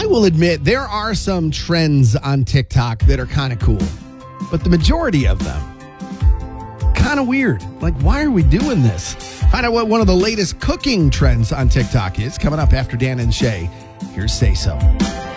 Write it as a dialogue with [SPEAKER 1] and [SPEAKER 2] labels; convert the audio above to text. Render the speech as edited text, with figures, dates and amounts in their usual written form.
[SPEAKER 1] will admit there are some trends on TikTok that are kind of cool, but the majority of them, kind of weird. Like, why are we doing this? Find out what one of the latest cooking trends on TikTok is coming up after Dan and Shay. Here's Say So.